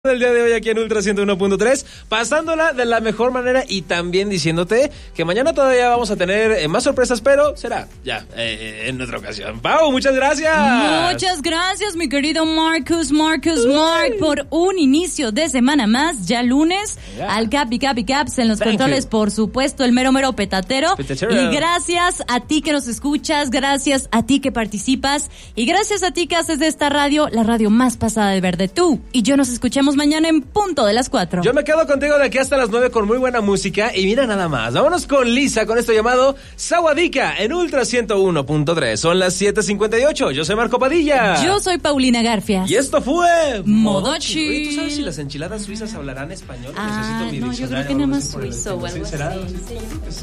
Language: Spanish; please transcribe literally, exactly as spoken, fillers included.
El día de hoy aquí en Ultra ciento uno punto tres, pasándola de la mejor manera y también diciéndote que mañana todavía vamos a tener eh, más sorpresas, pero será ya eh, en otra ocasión. Pau, muchas gracias. Muchas gracias, mi querido Marcus, Marcus, Uy. Mark, por un inicio de semana más, ya lunes, yeah. al Capi Capi Caps en los Thank controles, you. Por supuesto, el mero mero petatero. petatero. Y gracias a ti que nos escuchas, gracias a ti que participas y gracias a ti que haces de esta radio la radio más pasada de verde. Tú y yo nos escuchamos mañana en punto de las cuatro. Yo me quedo contigo de aquí hasta las nueve con muy buena música y mira nada más. Vámonos con Lisa con esto llamado Sawadika en Ultra ciento uno punto tres. Son las siete cincuenta y ocho. Yo soy Marco Padilla. Yo soy Paulina Garfias. Y esto fue Modochi. Oye, ¿tú sabes si las enchiladas suizas hablarán español? Ah, Necesito mi no, yo creo que nada más suizo o algo así.